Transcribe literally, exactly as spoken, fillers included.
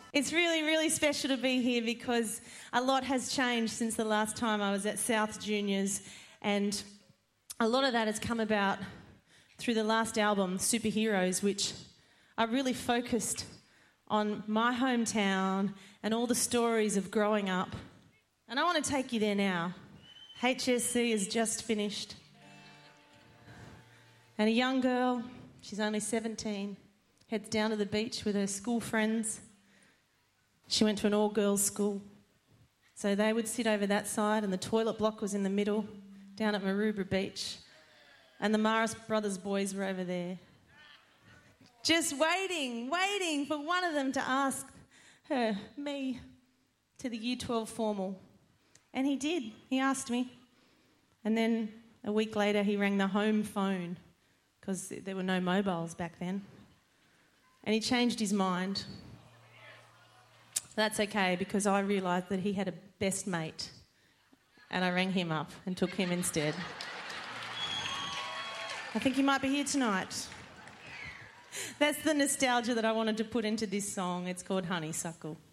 It's really, really special to be here because a lot has changed since the last time I was at South Juniors, and a lot of that has come about through the last album, Superheroes, which I really focused on my hometown and all the stories of growing up. And I want to take you there now. H S C has just finished. And a young girl, she's only seventeen, heads down to the beach with her school friends. She went to an all-girls school. So they would sit over that side and the toilet block was in the middle, down at Maroubra Beach. And the Morris Brothers boys were over there. Just waiting, waiting for one of them to ask her, me, to the Year twelve formal. And he did. He asked me. And then a week later he rang the home phone because there were no mobiles back then. And he changed his mind. That's okay because I realised that he had a best mate and I rang him up and took him instead. I think he might be here tonight. That's the nostalgia that I wanted to put into this song. It's called Honeysuckle.